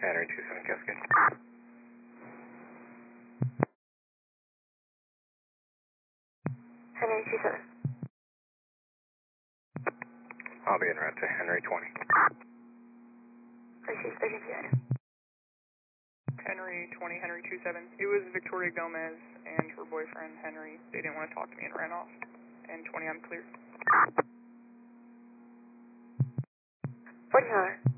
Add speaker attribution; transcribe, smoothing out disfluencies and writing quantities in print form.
Speaker 1: Henry 27 Cascade.
Speaker 2: Henry 27.
Speaker 1: I'll be en route to Henry 20.
Speaker 2: Receive urgency item.
Speaker 3: Henry 20, Henry 27. It was Victoria Gomez and her boyfriend, Henry. They didn't want to talk to me and ran off. And 20, I'm clear.
Speaker 2: 40 hour.